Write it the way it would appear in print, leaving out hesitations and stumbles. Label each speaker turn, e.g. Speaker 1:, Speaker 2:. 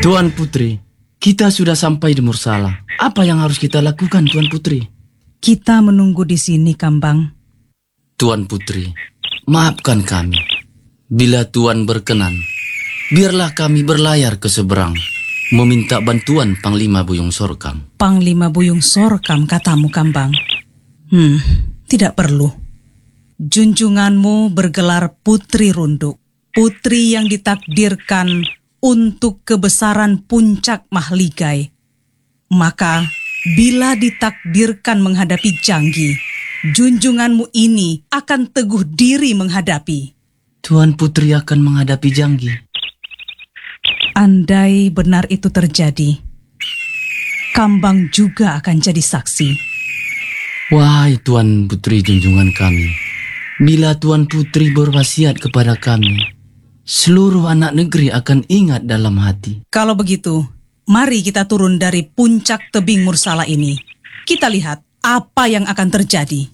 Speaker 1: Tuan Putri, kita sudah sampai di Mursala. Apa yang harus kita lakukan, Tuan Putri?
Speaker 2: Kita menunggu di sini, Kambang.
Speaker 1: Tuan Putri, maafkan kami. Bila Tuan berkenan, biarlah kami berlayar ke seberang, meminta bantuan Panglima Buyung Sorkam.
Speaker 2: Panglima Buyung Sorkam, katamu, Kambang. Tidak perlu. Junjunganmu bergelar Putri Runduk, putri yang ditakdirkan untuk kebesaran puncak Mahligai. Maka, bila ditakdirkan menghadapi Janggi, junjunganmu ini akan teguh diri menghadapi.
Speaker 1: Tuan Putri akan menghadapi Janggi.
Speaker 2: Andai benar itu terjadi, Kambang juga akan jadi saksi.
Speaker 1: Wahai Tuan Putri junjungan kami, bila Tuan Putri berwasiat kepada kami, seluruh anak negeri akan ingat dalam hati.
Speaker 2: Kalau begitu, mari kita turun dari puncak tebing Mursala ini. Kita lihat apa yang akan terjadi.